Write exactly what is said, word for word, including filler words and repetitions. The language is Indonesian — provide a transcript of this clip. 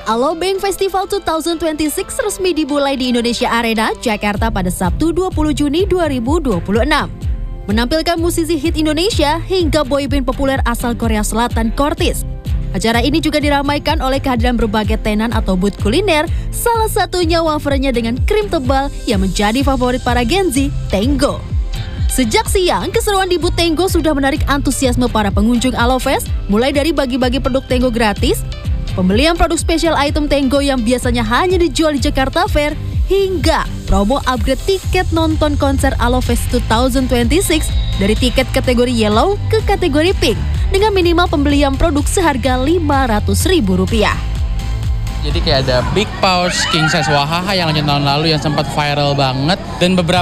Alobank Festival dua ribu dua puluh enam resmi dimulai di Indonesia Arena, Jakarta pada Sabtu dua puluh Juni dua ribu dua puluh enam. Menampilkan musisi hit Indonesia hingga boyband populer asal Korea Selatan Kortis. Acara ini juga diramaikan oleh kehadiran berbagai tenan atau booth kuliner, salah satunya wafernya dengan krim tebal yang menjadi favorit para Gen Z, Tango. Sejak siang, keseruan di booth Tango sudah menarik antusiasme para pengunjung Alofest, mulai dari bagi-bagi produk Tango gratis, pembelian produk spesial item Tango yang biasanya hanya dijual di Jakarta Fair, hingga promo upgrade tiket nonton konser Alofest dua ribu dua puluh enam dari tiket kategori Yellow ke kategori Pink dengan minimal pembelian produk seharga lima ratus ribu rupiah. Jadi kayak ada Big Pouch King Size Wahaha yang lanjut tahun lalu yang sempat viral banget, dan beberapa